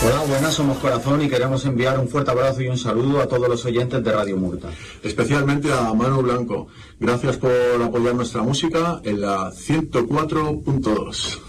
Hola, buenas, somos Corazón y queremos enviar un fuerte abrazo y un saludo a todos los oyentes de Radio Murta. Especialmente a Manu Blanco. Gracias por apoyar nuestra música en la 104.2.